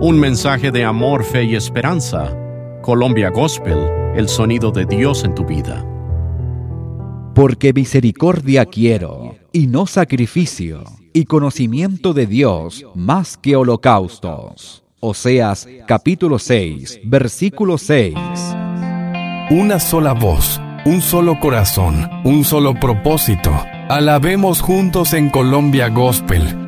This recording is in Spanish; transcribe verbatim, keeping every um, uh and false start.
Un mensaje de amor, fe y esperanza. Colombia Gospel, el sonido de Dios en tu vida. Porque misericordia quiero, y no sacrificio, y conocimiento de Dios más que holocaustos. Oseas capítulo seis, versículo seis. Una sola voz, un solo corazón, un solo propósito. Alabemos juntos en Colombia Gospel,